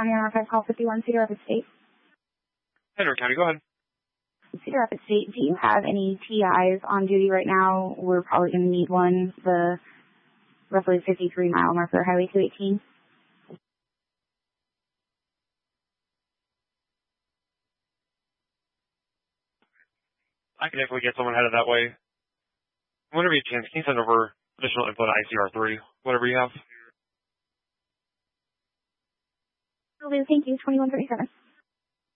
County on Archive Call 51, Cedar Rapids State. Edward County, go ahead. Cedar Rapids State, do you have any TIs on duty right now? We're probably going to need one, the roughly 53-mile marker, Highway 218. I can definitely get someone headed that way. Whenever you can you send over additional info to ICR3, whatever you have? Will do. Thank you. 2137.